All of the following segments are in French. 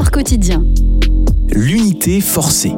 Trésor quotidien. L'unité forcée.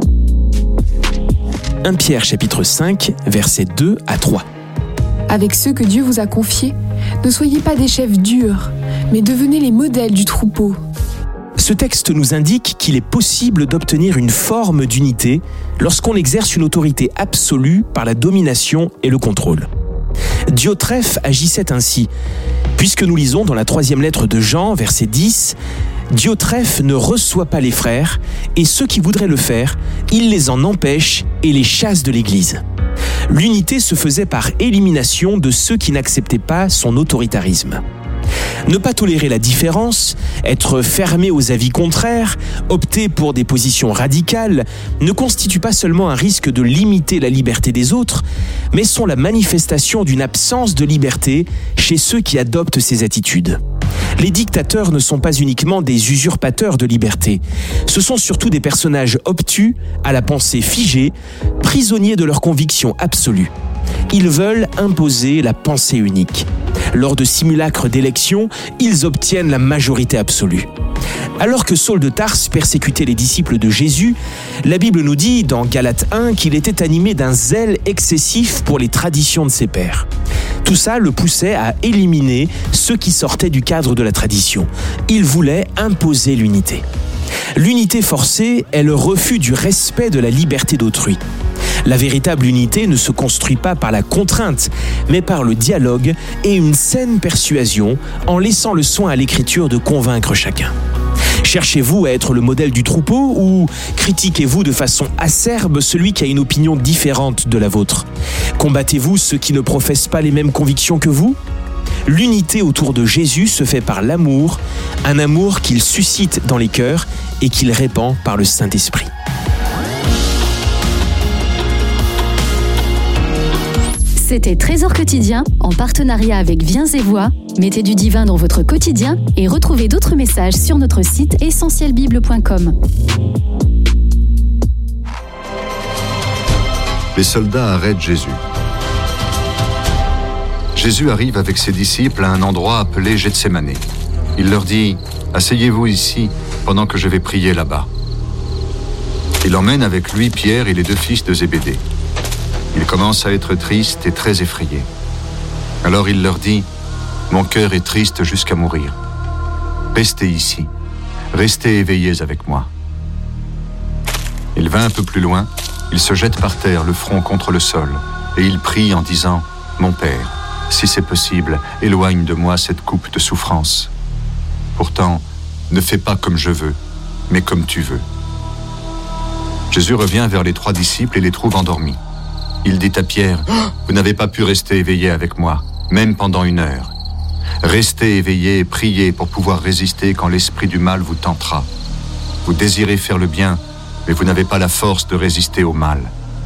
1 Pierre chapitre 5, versets 2 à 3. Avec ceux que Dieu vous a confiés, ne soyez pas des chefs durs, mais devenez les modèles du troupeau. Ce texte nous indique qu'il est possible d'obtenir une forme d'unité lorsqu'on exerce une autorité absolue par la domination et le contrôle. Diotrephe agissait ainsi. Puisque nous lisons dans la 3e lettre de Jean, verset 10, Diotrephe ne reçoit pas les frères, et ceux qui voudraient le faire, il les en empêche et les chasse de l'Église. L'unité se faisait par élimination de ceux qui n'acceptaient pas son autoritarisme. Ne pas tolérer la différence, être fermé aux avis contraires, opter pour des positions radicales, ne constitue pas seulement un risque de limiter la liberté des autres, mais sont la manifestation d'une absence de liberté chez ceux qui adoptent ces attitudes. Les dictateurs ne sont pas uniquement des usurpateurs de liberté, ce sont surtout des personnages obtus, à la pensée figée, prisonniers de leurs convictions absolues. Ils veulent imposer la pensée unique. Lors de simulacres d'élections, ils obtiennent la majorité absolue. Alors que Saul de Tarse persécutait les disciples de Jésus, la Bible nous dit dans Galates 1 qu'il était animé d'un zèle excessif pour les traditions de ses pères. Tout ça le poussait à éliminer ceux qui sortaient du cadre de la tradition. Il voulait imposer l'unité. L'unité forcée est le refus du respect de la liberté d'autrui. La véritable unité ne se construit pas par la contrainte, mais par le dialogue et une saine persuasion, en laissant le soin à l'écriture de convaincre chacun. Cherchez-vous à être le modèle du troupeau ou critiquez-vous de façon acerbe celui qui a une opinion différente de la vôtre? Combattez-vous ceux qui ne professent pas les mêmes convictions que vous? L'unité autour de Jésus se fait par l'amour, un amour qu'il suscite dans les cœurs et qu'il répand par le Saint-Esprit. C'était Trésor quotidien en partenariat avec Viens et Voix. Mettez du divin dans votre quotidien et retrouvez d'autres messages sur notre site essentielbible.com. Les soldats arrêtent Jésus. Jésus arrive avec ses disciples à un endroit appelé Gethsémané. Il leur dit « Asseyez-vous ici pendant que je vais prier là-bas ». Il emmène avec lui Pierre et les 2 fils de Zébédée. Il commence à être triste et très effrayé. Alors il leur dit « Mon cœur est triste jusqu'à mourir. Restez ici, restez éveillés avec moi. » Il va un peu plus loin, il se jette par terre, le front contre le sol, et il prie en disant « Mon Père, si c'est possible, éloigne de moi cette coupe de souffrance. Pourtant, ne fais pas comme je veux, mais comme tu veux. » Jésus revient vers les 3 disciples et les trouve endormis. Il dit à Pierre, « Vous n'avez pas pu rester éveillé avec moi, même pendant 1 heure. Restez éveillé et priez pour pouvoir résister quand l'esprit du mal vous tentera. Vous désirez faire le bien, mais vous n'avez pas la force de résister au mal. »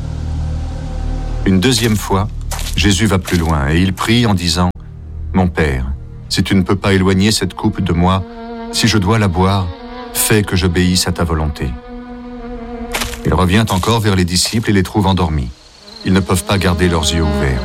Une 2e fois, Jésus va plus loin et il prie en disant, « Mon Père, si tu ne peux pas éloigner cette coupe de moi, si je dois la boire, fais que j'obéisse à ta volonté. » Il revient encore vers les disciples et les trouve endormis. Ils ne peuvent pas garder leurs yeux ouverts.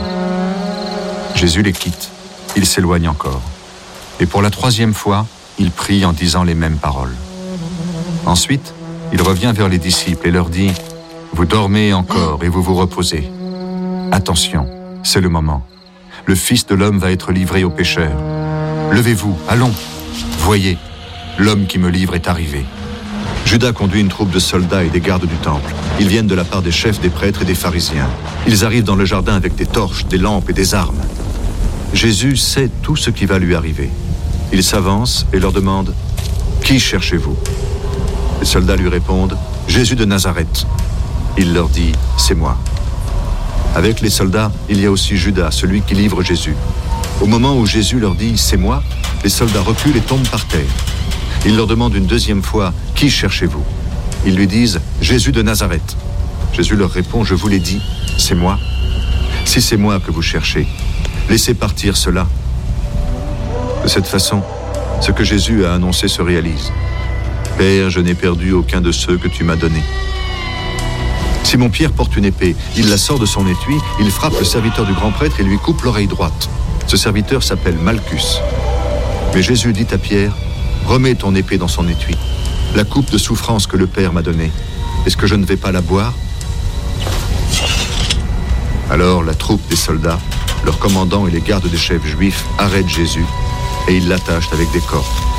Jésus les quitte. Il s'éloigne encore. Et pour la 3e fois, il prie en disant les mêmes paroles. Ensuite, il revient vers les disciples et leur dit « Vous dormez encore et vous vous reposez. Attention, c'est le moment. Le Fils de l'homme va être livré aux pécheurs. Levez-vous, allons. Voyez, l'homme qui me livre est arrivé. » Judas conduit une troupe de soldats et des gardes du temple. Ils viennent de la part des chefs des prêtres et des pharisiens. Ils arrivent dans le jardin avec des torches, des lampes et des armes. Jésus sait tout ce qui va lui arriver. Il s'avance et leur demande « Qui cherchez-vous » Les soldats lui répondent « Jésus de Nazareth ». Il leur dit « C'est moi ». Avec les soldats, il y a aussi Judas, celui qui livre Jésus. Au moment où Jésus leur dit « C'est moi », les soldats reculent et tombent par terre. Il leur demande une 2e fois « Qui cherchez-vous » Ils lui disent « Jésus de Nazareth ». Jésus leur répond « Je vous l'ai dit, c'est moi. Si c'est moi que vous cherchez, laissez partir cela. » De cette façon, ce que Jésus a annoncé se réalise. « Père, je n'ai perdu aucun de ceux que tu m'as donnés. » Simon-Pierre porte une épée. Il la sort de son étui, il frappe le serviteur du grand prêtre et lui coupe l'oreille droite. Ce serviteur s'appelle Malchus. Mais Jésus dit à Pierre « Remets ton épée dans son étui. la coupe de souffrance que le Père m'a donnée, est-ce que je ne vais pas la boire ?» Alors la troupe des soldats, leurs commandants et les gardes des chefs juifs arrêtent Jésus et ils l'attachent avec des cordes.